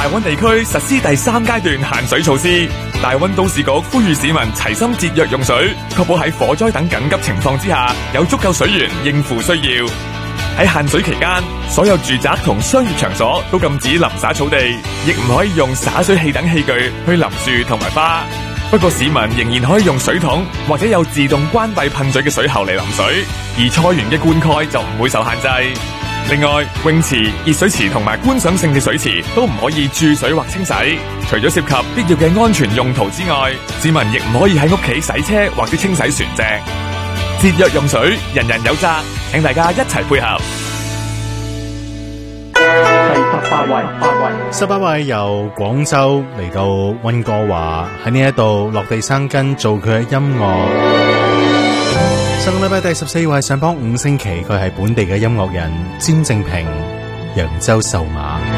灣地區實施第3階段限水措施。大灣都市局呼籲市民齊心節約用水，確保喺火災等緊急情況之下有足夠水源應付需要。喺限水期間，所有住宅同商業場所都禁止淋灑草地，亦唔可以用灑水器等器具去淋樹同埋花。不過市民仍然可以用水桶或者有自動關閉噴嘴嘅水喉嚟淋水，而菜園嘅灌溉就唔會受限制。另外，泳池、熱水池同埋觀賞性嘅水池都唔可以注水或清洗。除咗涉及必要嘅安全用途之外，市民亦唔可以喺屋企洗車或者清洗船隻。節約用水，人人有責，請大家一齊配合。 第18位由廣州嚟到溫哥華，喺呢一度落地生根做佢嘅音樂。上個禮拜第14位上榜5星期，佢係本地嘅音樂人詹正平，揚州瘦馬。